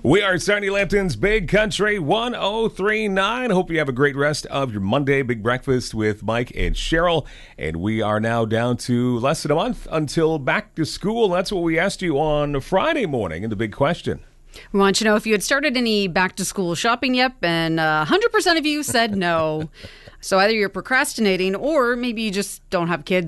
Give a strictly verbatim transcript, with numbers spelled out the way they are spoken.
We are Sarnia Lambton's Big Country one oh three point nine. Hope you have a great rest of your Monday Big Breakfast with Mike and Cheryl. And we are now down to less than a month until back to school. That's what we asked you on Friday morning in the Big Question. We want you to know if you had started any back-to-school shopping yet, and uh, one hundred percent of you said no. So either you're procrastinating or maybe you just don't have kids